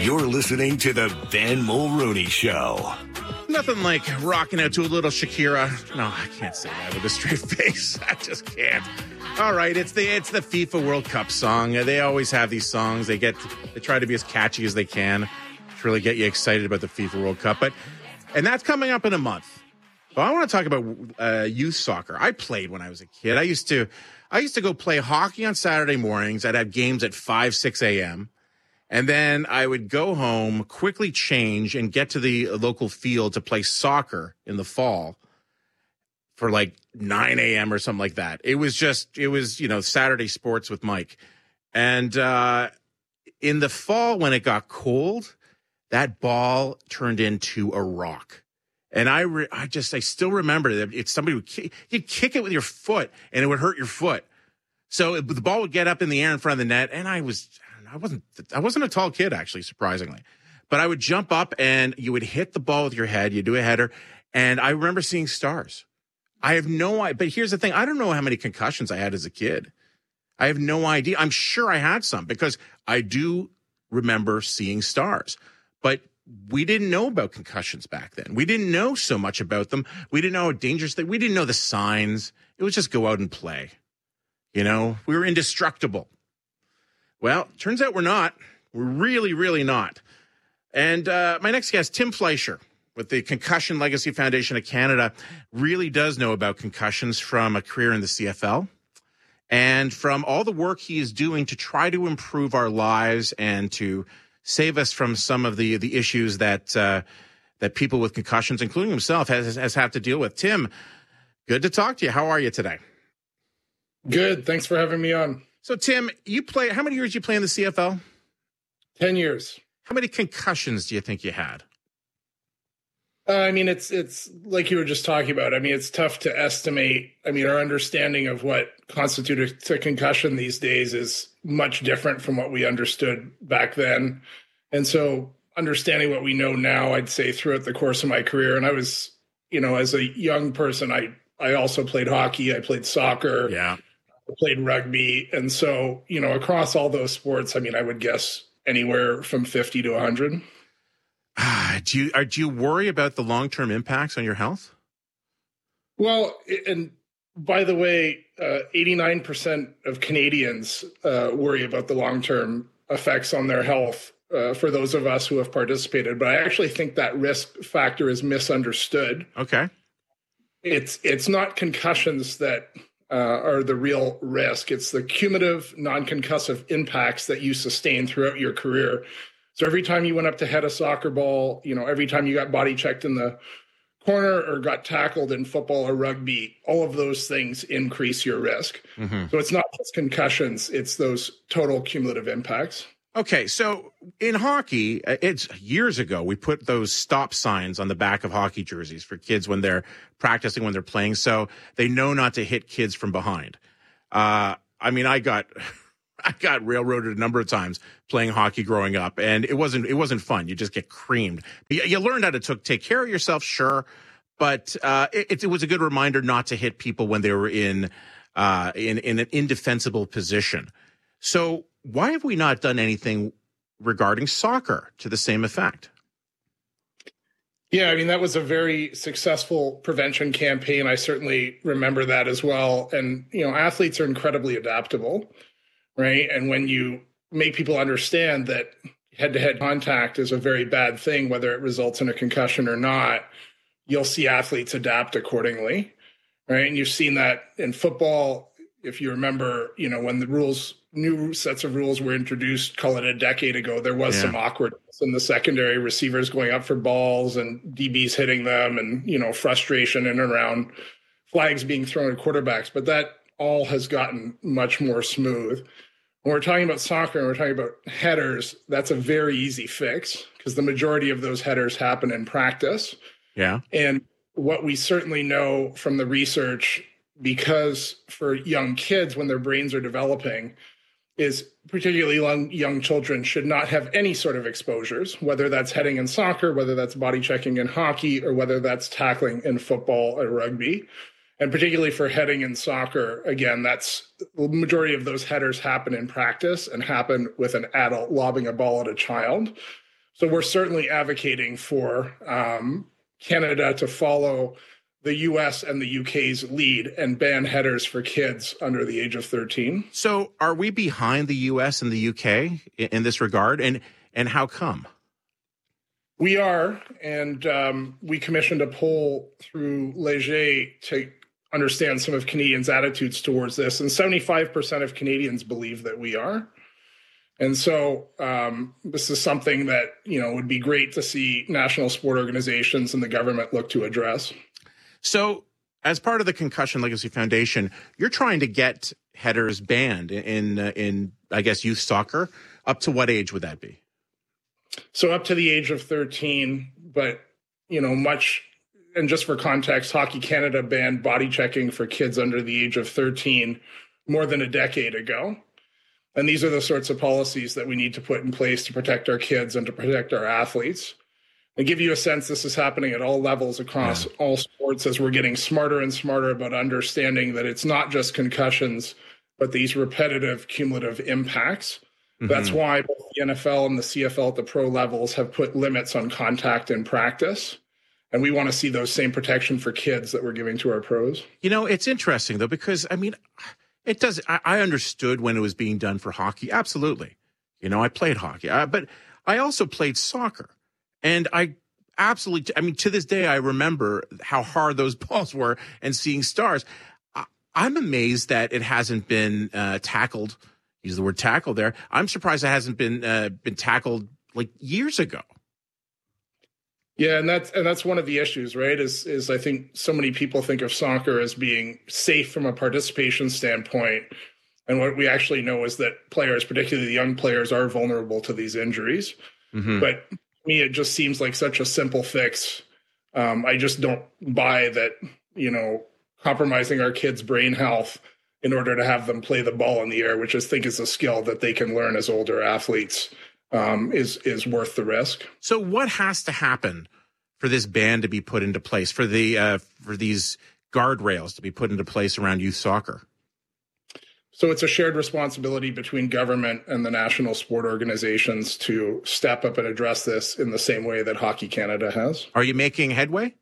You're listening to the Ben Mulrooney Show. Nothing like rocking out to a little Shakira. No, I can't say that with a straight face. I just can't. All right, it's the FIFA World Cup song. They always have these songs. They try to be as catchy as they can to really get you excited about the FIFA World Cup. And that's coming up in a month. But I want to talk about youth soccer. I played when I was a kid. I used to go play hockey on Saturday mornings. I'd have games at 5, 6 a.m. And then I would go home, quickly change, and get to the local field to play soccer in the fall for like 9 a.m. or something like that. It was Saturday sports with Mike. And in the fall, when it got cold, that ball turned into a rock. And I still remember that you'd kick it with your foot and it would hurt your foot. So the ball would get up in the air in front of the net. And I wasn't a tall kid, actually, surprisingly, but I would jump up and you would hit the ball with your head. You do a header. And I remember seeing stars. I have no idea. But here's the thing. I don't know how many concussions I had as a kid. I have no idea. I'm sure I had some because I do remember seeing stars, but we didn't know about concussions back then. We didn't know so much about them. We didn't know how dangerous we didn't know the signs. It was just go out and play. We were indestructible. Well, turns out we're not. We're really, really not. And my next guest, Tim Fleischer, with the Concussion Legacy Foundation of Canada, really does know about concussions from a career in the CFL and from all the work he is doing to try to improve our lives and to save us from some of the issues that people with concussions, including himself, has had to deal with. Tim, good to talk to you. How are you today? Good. Thanks for having me on. So, Tim, how many years did you play in the CFL? 10 years. How many concussions do you think you had? It's like you were just talking about. It's tough to estimate. Our understanding of what constitutes a concussion these days is much different from what we understood back then. And so understanding what we know now, I'd say throughout the course of my career, and I was, as a young person, I also played hockey. I played soccer. Yeah. I played rugby. And so, across all those sports, I would guess anywhere from 50 to 100. Do you worry about the long-term impacts on your health? Well, and by the way, 89% of Canadians worry about the long-term effects on their health for those of us who have participated. But I actually think that risk factor is misunderstood. Okay. It's not concussions that are the real risk. It's the cumulative non-concussive impacts that you sustain throughout your career. So every time you went up to head a soccer ball, every time you got body checked in the corner or got tackled in football or rugby, all of those things increase your risk. Mm-hmm. So it's not just concussions, it's those total cumulative impacts. Okay, so in hockey, it's years ago, we put those stop signs on the back of hockey jerseys for kids when they're practicing, when they're playing, so they know not to hit kids from behind. I got railroaded a number of times playing hockey growing up, and it wasn't fun. You just get creamed. You learned how to take care of yourself, sure, but it was a good reminder not to hit people when they were in an indefensible position. So why have we not done anything regarding soccer to the same effect? Yeah, that was a very successful prevention campaign. I certainly remember that as well. And, athletes are incredibly adaptable, right? And when you make people understand that head-to-head contact is a very bad thing, whether it results in a concussion or not, you'll see athletes adapt accordingly, right? And you've seen that in football. If you remember, when the new sets of rules were introduced, call it a decade ago, there was some awkwardness in the secondary, receivers going up for balls and DBs hitting them and, frustration in and around flags being thrown at quarterbacks. But that all has gotten much more smooth. When we're talking about soccer and we're talking about headers, that's a very easy fix because the majority of those headers happen in practice. Yeah. And what we certainly know from the research, because for young kids, when their brains are developing, is particularly young children should not have any sort of exposures, whether that's heading in soccer, whether that's body checking in hockey, or whether that's tackling in football or rugby. And particularly for heading in soccer, again, that's the majority of those headers happen in practice and happen with an adult lobbing a ball at a child. So we're certainly advocating for Canada to follow the U.S. and the U.K.'s lead and ban headers for kids under the age of 13. So are we behind the U.S. and the U.K. in this regard? And how come? We are, and we commissioned a poll through Leger to understand some of Canadians' attitudes towards this, and 75% of Canadians believe that we are. And so this is something that, would be great to see national sport organizations and the government look to address. So as part of the Concussion Legacy Foundation, you're trying to get headers banned in I guess, youth soccer. Up to what age would that be? So up to the age of 13, but, and just for context, Hockey Canada banned body checking for kids under the age of 13 more than a decade ago. And these are the sorts of policies that we need to put in place to protect our kids and to protect our athletes. And give you a sense, this is happening at all levels across all sports as we're getting smarter and smarter about understanding that it's not just concussions, but these repetitive cumulative impacts. Mm-hmm. That's why both the NFL and the CFL at the pro levels have put limits on contact in practice. And we want to see those same protection for kids that we're giving to our pros. It's interesting, though, because, it does. I understood when it was being done for hockey. Absolutely. I played hockey, but I also played soccer. And I absolutely, to this day, I remember how hard those balls were and seeing stars. I'm amazed that it hasn't been tackled. Use the word tackle there. I'm surprised it hasn't been tackled like years ago. Yeah, and that's one of the issues, right? Is I think so many people think of soccer as being safe from a participation standpoint. And what we actually know is that players, particularly the young players, are vulnerable to these injuries. Mm-hmm. But to me, it just seems like such a simple fix. I just don't buy that, compromising our kids' brain health in order to have them play the ball in the air, which I think is a skill that they can learn as older athletes, is worth the risk. So what has to happen for this ban to be put into place, for these guardrails to be put into place around youth soccer? So it's a shared responsibility between government and the national sport organizations to step up and address this in the same way that Hockey Canada has. Are you making headway?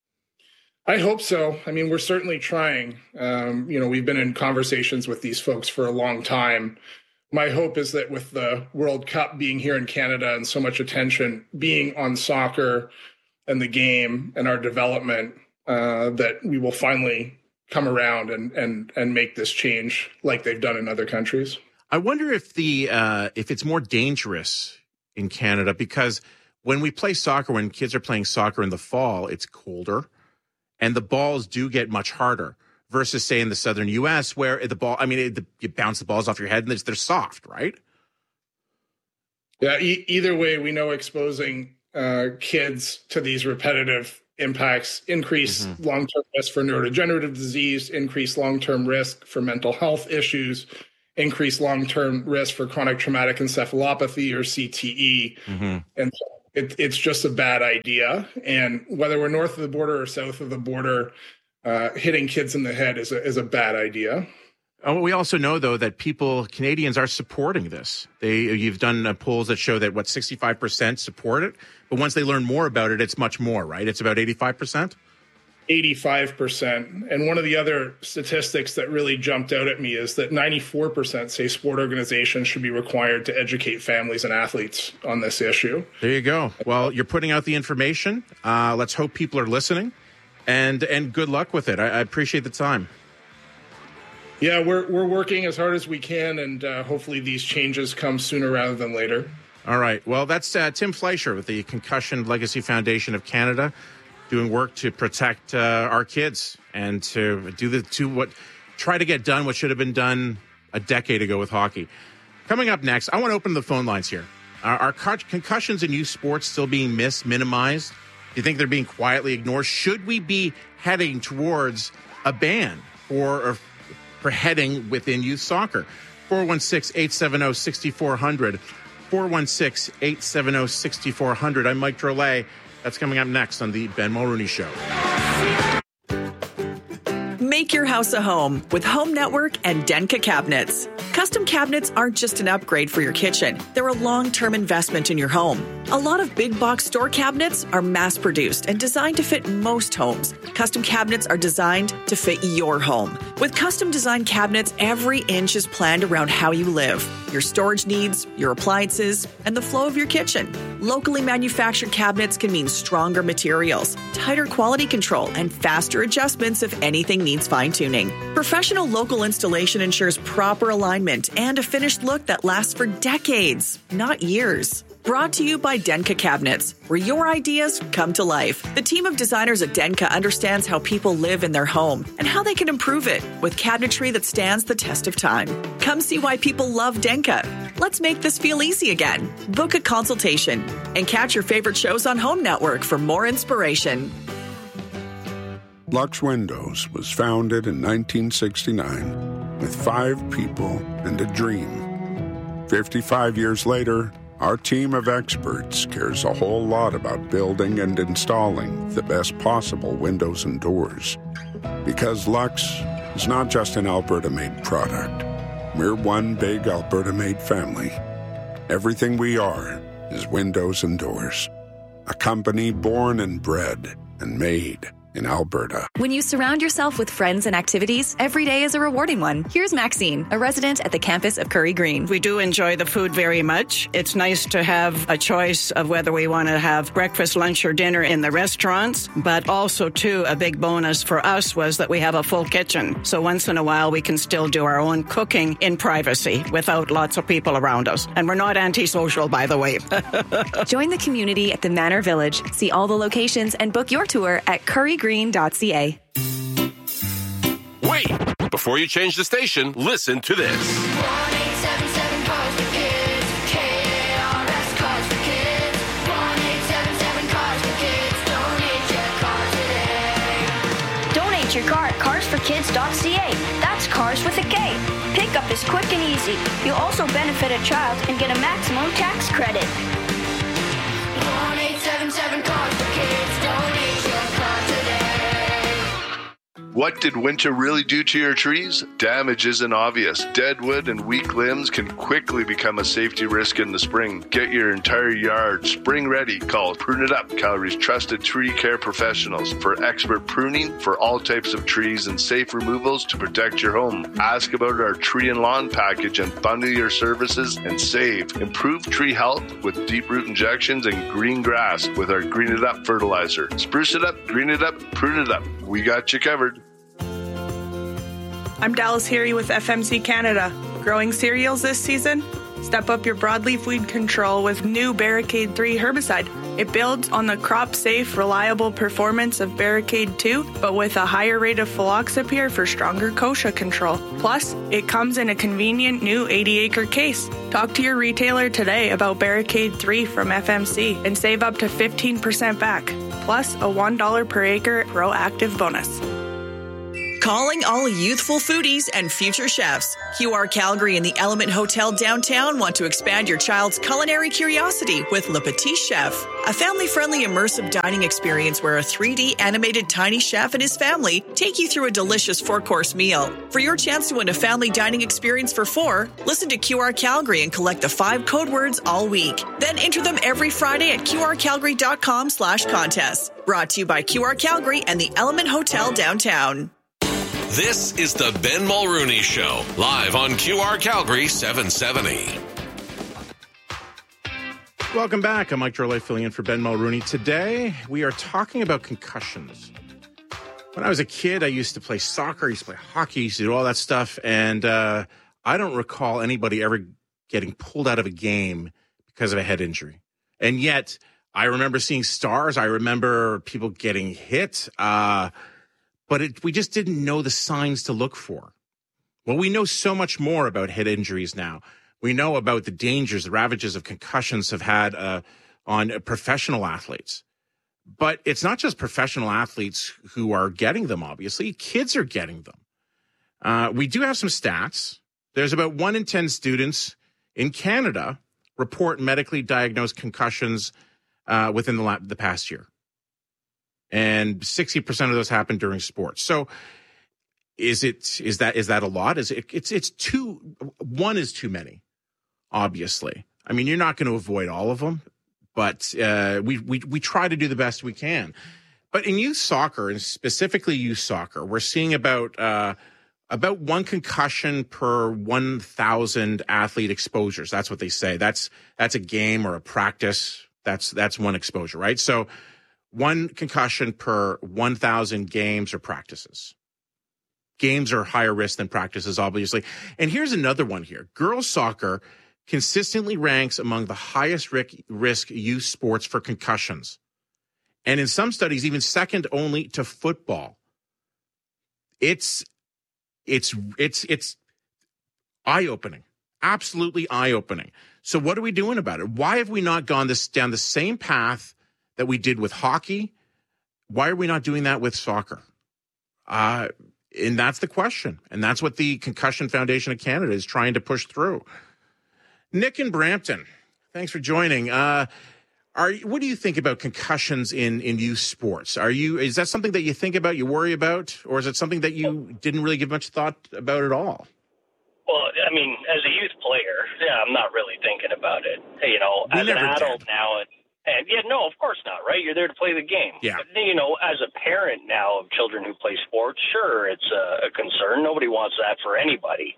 I hope so. We're certainly trying. We've been in conversations with these folks for a long time. My hope is that with the World Cup being here in Canada and so much attention being on soccer and the game and our development, that we will finally come around and make this change like they've done in other countries. I wonder if it's more dangerous in Canada, because when we play soccer, when kids are playing soccer in the fall, it's colder and the balls do get much harder versus, say, in the southern U.S. where the ball, you bounce the balls off your head and they're soft, right? Yeah, either way, we know exposing kids to these repetitive impacts increase long-term risk for neurodegenerative disease, increase long-term risk for mental health issues, increase long-term risk for chronic traumatic encephalopathy or CTE. Mm-hmm. And it's just a bad idea. And whether we're north of the border or south of the border, hitting kids in the head is a bad idea. We also know, though, that Canadians are supporting this. You've done polls that show that 65% support it, but once they learn more about it, it's much more, right? It's about 85%? 85%. And one of the other statistics that really jumped out at me is that 94% say sport organizations should be required to educate families and athletes on this issue. There you go. Well, you're putting out the information. Let's hope people are listening, and good luck with it. I appreciate the time. Yeah, we're working as hard as we can, and hopefully these changes come sooner rather than later. All right. Well, that's Tim Fleischer with the Concussion Legacy Foundation of Canada, doing work to protect our kids and to try to get done what should have been done a decade ago with hockey. Coming up next, I want to open the phone lines here. Are concussions in youth sports still being minimized? Do you think they're being quietly ignored? Should we be heading towards a ban for heading within youth soccer? 416-870-6400. 416-870-6400. I'm Mike Drolet. That's coming up next on the Ben Mulrooney Show. Make your house a home with Home Network and Denka cabinets. Custom cabinets aren't just an upgrade for your kitchen. They're a long-term investment in your home. A lot of big box store cabinets are mass-produced and designed to fit most homes. Custom cabinets are designed to fit your home. With custom designed cabinets, every inch is planned around how you live, your storage needs, your appliances, and the flow of your kitchen. Locally manufactured cabinets can mean stronger materials, tighter quality control, and faster adjustments if anything needs fine-tuning. Professional local installation ensures proper alignment and a finished look that lasts for decades, not years. Brought to you by Denka Cabinets, where your ideas come to life. The team of designers at Denka understands how people live in their home and how they can improve it with cabinetry that stands the test of time. Come see why people love Denka. Let's make this feel easy again. Book a consultation and catch your favorite shows on Home Network for more inspiration. Lux Windows was founded in 1969 with 5 people and a dream. 55 years later, our team of experts cares a whole lot about building and installing the best possible windows and doors. Because Lux is not just an Alberta-made product. We're one big Alberta-made family. Everything we are is windows and doors. A company born and bred and made in Alberta. When you surround yourself with friends and activities, every day is a rewarding one. Here's Maxine, a resident at the campus of Curry Green. We do enjoy the food very much. It's nice to have a choice of whether we want to have breakfast, lunch, or dinner in the restaurants, but also, too, a big bonus for us was that we have a full kitchen. So once in a while, we can still do our own cooking in privacy without lots of people around us. And we're not antisocial, by the way. Join the community at the Manor Village. See all the locations and book your tour at currygreen.ca. Wait! Before you change the station, listen to this. 1-877 Cars for Kids. KRS Cars for Kids. 1-877 Cars for Kids. Donate your car today. Donate your car at carsforkids.ca. That's cars with a K. Pickup is quick and easy. You'll also benefit a child and get a maximum tax credit. 1-877 Cars for Kids. Donate your car today. What did winter really do to your trees? Damage isn't obvious. Dead wood and weak limbs can quickly become a safety risk in the spring. Get your entire yard spring ready. Call Prune It Up, Calgary's trusted tree care professionals, for expert pruning for all types of trees and safe removals to protect your home. Ask about our tree and lawn package and bundle your services and save. Improve tree health with deep root injections and green grass with our Green It Up fertilizer. Spruce it up, green it up, prune it up. We got you covered. I'm Dallas Heary with FMC Canada. Growing cereals this season? Step up your broadleaf weed control with new Barricade 3 herbicide. It builds on the crop-safe, reliable performance of Barricade 2, but with a higher rate of fluoxapyr for stronger kochia control. Plus, it comes in a convenient new 80-acre case. Talk to your retailer today about Barricade 3 from FMC and save up to 15% back, plus a $1 per acre proactive bonus. Calling all youthful foodies and future chefs. QR Calgary and the Element Hotel downtown want to expand your child's culinary curiosity with Le Petit Chef, a family-friendly immersive dining experience where a 3D animated tiny chef and his family take you through a delicious 4-course meal. For your chance to win a family dining experience for 4, listen to QR Calgary and collect the 5 code words all week. Then enter them every Friday at qrcalgary.com/contest. Brought to you by QR Calgary and the Element Hotel downtown. This is the Ben Mulrooney Show, live on QR Calgary 770. Welcome back. I'm Mike Jorley filling in for Ben Mulrooney. Today, we are talking about concussions. When I was a kid, I used to play soccer, I used to play hockey, I used to do all that stuff, and I don't recall anybody ever getting pulled out of a game because of a head injury. And yet, I remember seeing stars. I remember people getting hit. But we just didn't know the signs to look for. Well, we know so much more about head injuries now. We know about the dangers, the ravages of concussions have had on professional athletes. But it's not just professional athletes who are getting them, obviously. Kids are getting them. We do have some stats. There's about 1 in 10 students in Canada report medically diagnosed concussions within the past year. And 60% of those happen during sports. So Is that a lot? It's too, one is too many, obviously. I mean, you're not going to avoid all of them, but we try to do the best we can. But in youth soccer, and specifically youth soccer, we're seeing about one concussion per 1,000 athlete exposures. That's what they say. That's a game or a practice. That's one exposure, right? So one concussion per 1,000 games or practices. Games are higher risk than practices, obviously. And here's another one here. Girls soccer consistently ranks among the highest risk youth sports for concussions. And in some studies, even second only to football. It's eye-opening, absolutely eye-opening. So what are we doing about it? Why have we not gone down the same path that we did with hockey? Why are we not doing that with soccer? And that's the question. And that's what the Concussion Foundation of Canada is trying to push through. Nick in Brampton, thanks for joining. What do you think about concussions in youth sports? Is that something that you think about, you worry about, or is it something that you didn't really give much thought about at all? Well, I mean, as a youth player, I'm not really thinking about it. As an adult now, and no, of course not, right? You're there to play the game. Yeah. But, as a parent now of children who play sports, sure, it's a concern. Nobody wants that for anybody.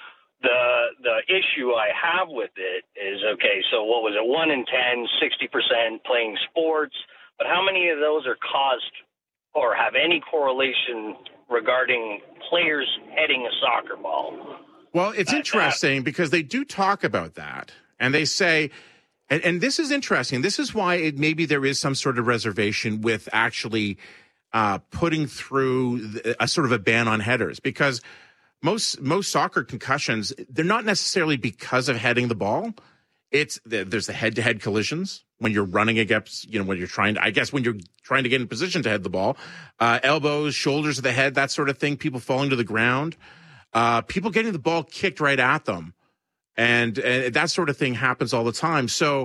The issue I have with it is, okay, so what was it, 1 in 10, 60% playing sports, but how many of those are caused or have any correlation regarding players heading a soccer ball? Well, it's interesting because they do talk about that, and they say, and this is interesting, this is why maybe there is some sort of reservation with actually putting through a sort of a ban on headers, because most soccer concussions, they're not necessarily because of heading the ball. There's the head-to-head collisions when you're running against, when you're trying to get in position to head the ball, elbows, shoulders of the head, that sort of thing, people falling to the ground, people getting the ball kicked right at them. And that sort of thing happens all the time. So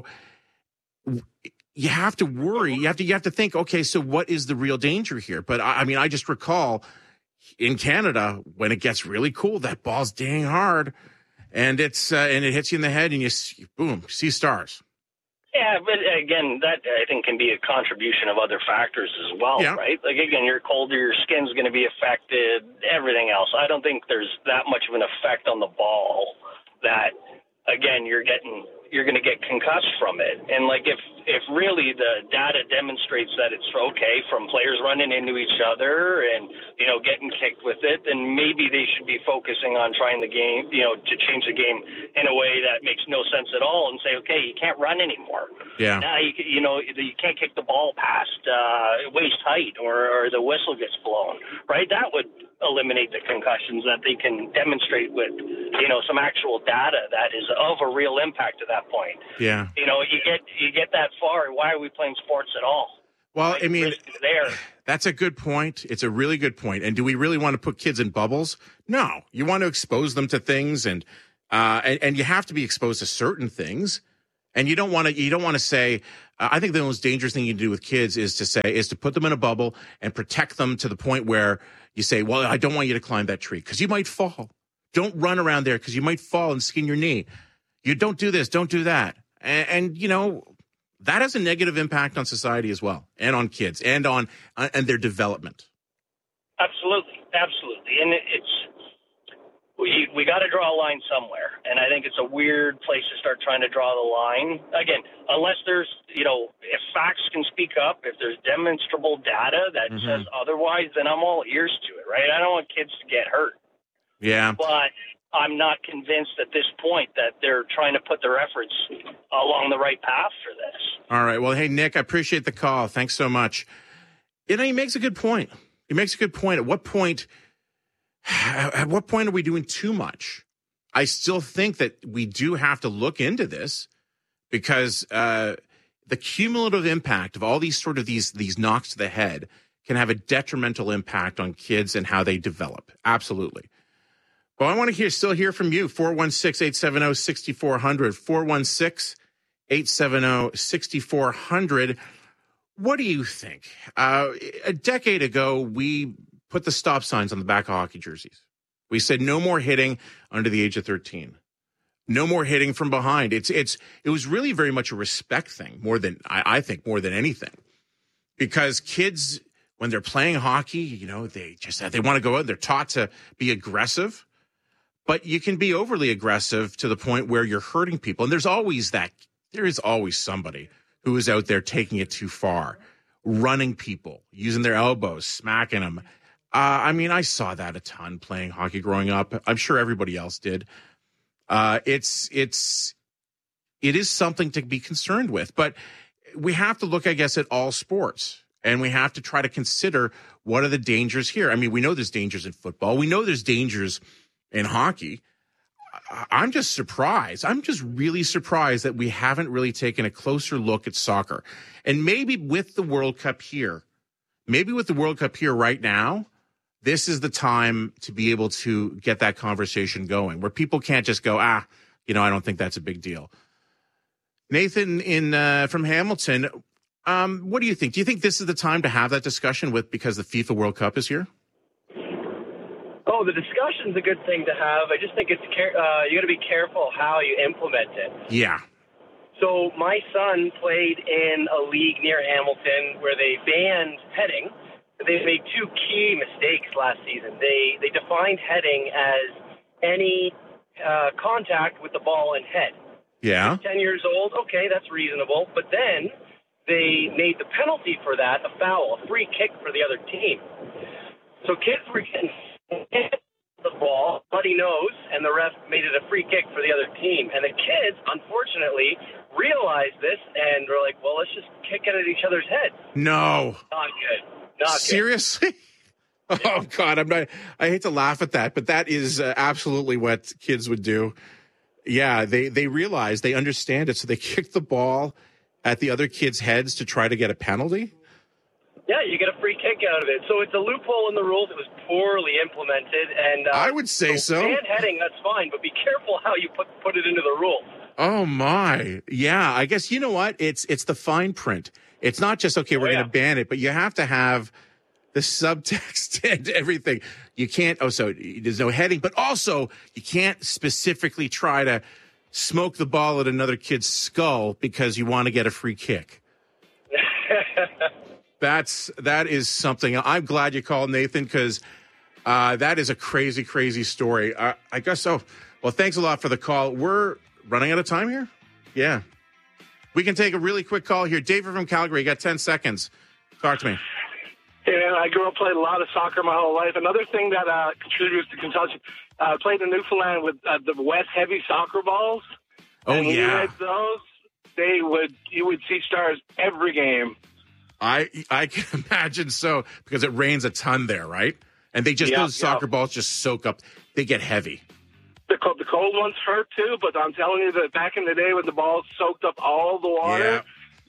you have to worry. You have to think, okay, so what is the real danger here? But I just recall in Canada, when it gets really cool, that ball's dang hard, and it hits you in the head, and you see stars. Yeah, but again, that I think can be a contribution of other factors as well, right? Like, again, you're colder, your skin's going to be affected, everything else. I don't think there's that much of an effect on the ball that, again, you're going to get concussed from it. And like, if really the data demonstrates that it's okay from players running into each other and, getting kicked with it, then maybe they should be focusing on trying the game, to change the game in a way that makes no sense at all and say, okay, you can't run anymore. Yeah. Now, you can't kick the ball past waist height or the whistle gets blown, right? That would eliminate the concussions that they can demonstrate with, some actual data that is of a real impact at that point. Yeah. You get that far, why are we playing sports at all? Well, right? I mean, there. That's a good point. It's a really good point. And do we really want to put kids in bubbles? No. You want to expose them to things, and you have to be exposed to certain things. And you don't want to say, I think the most dangerous thing you can do with kids is to put them in a bubble and protect them to the point where you say, well, I don't want you to climb that tree because you might fall. Don't run around there because you might fall and skin your knee. You don't do this, don't do that. And that has a negative impact on society as well, and on kids, and on their development. Absolutely. And we got to draw a line somewhere, and I think it's a weird place to start trying to draw the line. Again, unless there's, if facts can speak up, if there's demonstrable data that says otherwise, then I'm all ears to it, right? I don't want kids to get hurt. Yeah. But I'm not convinced at this point that they're trying to put their efforts along the right path for this. All right. Well, hey, Nick, I appreciate the call. Thanks so much. He makes a good point. At what point are we doing too much? I still think that we do have to look into this, because the cumulative impact of all these these knocks to the head can have a detrimental impact on kids and how they develop. Absolutely. Well, I want to still hear from you. 416-870-6400. 416-870-6400. What do you think? A decade ago, we put the stop signs on the back of hockey jerseys. We said no more hitting under the age of 13. No more hitting from behind. It was really very much a respect thing, more than I think more than anything, because kids, when they're playing hockey, they want to go out. They're taught to be aggressive, but you can be overly aggressive to the point where you're hurting people. And there is always somebody who is out there taking it too far, running people, using their elbows, smacking them. I saw that a ton playing hockey growing up. I'm sure everybody else did. It is something to be concerned with, but we have to look, I guess, at all sports, and we have to try to consider what are the dangers here. I mean, we know there's dangers in football. We know there's dangers in hockey. I'm just surprised. I'm just really surprised that we haven't really taken a closer look at soccer. And maybe with the World Cup here right now, this is the time to be able to get that conversation going where people can't just go, I don't think that's a big deal. Nathan from Hamilton, what do you think? Do you think this is the time to have that discussion because the FIFA World Cup is here? Oh, the discussion's a good thing to have. I just think you got to be careful how you implement it. Yeah. So my son played in a league near Hamilton where they banned heading. They made two key mistakes last season. They defined heading as any contact with the ball and head. Yeah. 10 years old, okay, that's reasonable. But then they made the penalty for that a foul, a free kick for the other team. So kids were getting the ball, bloody nose, and the ref made it a free kick for the other team. And the kids, unfortunately, realized this and were like, well, let's just kick it at each other's heads. No. Not good. Not Seriously? Good. Oh, God, I hate to laugh at that, but that is absolutely what kids would do. Yeah, they realize, they understand it, so they kick the ball at the other kids' heads to try to get a penalty? Yeah, you get a free kick out of it. So it's a loophole in the rules. It was poorly implemented. And I would say so. Band heading, that's fine, but be careful how you put it into the rules. Oh, my. Yeah, I guess, you know what? It's the fine print. It's not just, okay, we're going to ban it, but you have to have the subtext and everything. You can't, so there's no heading, but also you can't specifically try to smoke the ball at another kid's skull because you want to get a free kick. That is something. I'm glad you called, Nathan, because that is a crazy, crazy story. I guess so. Well, thanks a lot for the call. We're running out of time here? Yeah. We can take a really quick call here. David from Calgary, you got 10 seconds. Talk to me. Hey, man, I grew up playing a lot of soccer my whole life. Another thing that contributes to concussion, played in Newfoundland with the West Heavy soccer balls. Oh, and when yeah. you hit those, you would see stars every game. I can imagine so, because it rains a ton there, right? And those soccer balls just soak up. They get heavy. The cold ones hurt too, but I'm telling you that back in the day when the balls soaked up all the water,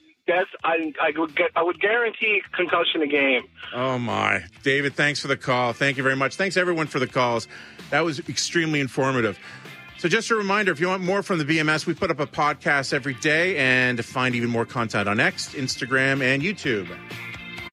I would guarantee concussion a game. Oh, my. David, thanks for the call. Thank you very much. Thanks, everyone, for the calls. That was extremely informative. So just a reminder, if you want more from the BMS, we put up a podcast every day, and to find even more content on X, Instagram, and YouTube.